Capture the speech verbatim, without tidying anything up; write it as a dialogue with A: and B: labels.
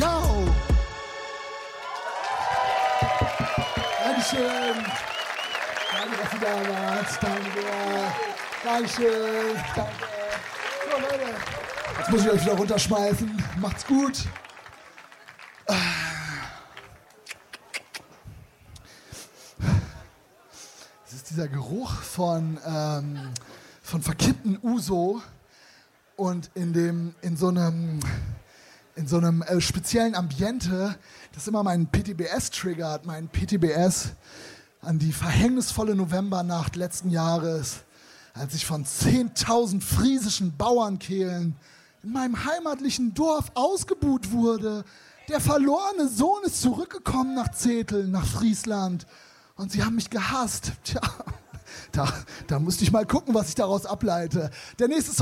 A: Ciao. Dankeschön. Danke, dass ihr da wart. Danke. Dankeschön. Danke. So, Leute. Jetzt muss ich euch wieder runterschmeißen. Macht's gut. Es ist dieser Geruch von, ähm, von verkippten Uso und in, dem, in so einem, in so einem äh, speziellen Ambiente, das immer meinen P T B S triggert, meinen P T B S an die verhängnisvolle Novembernacht letzten Jahres, als ich von zehntausend friesischen Bauernkehlen in meinem heimatlichen Dorf ausgebuht wurde. Der verlorene Sohn ist zurückgekommen nach Zetel, nach Friesland. Und sie haben mich gehasst. Tja, da, da musste ich mal gucken, was ich daraus ableite. Der nächste Song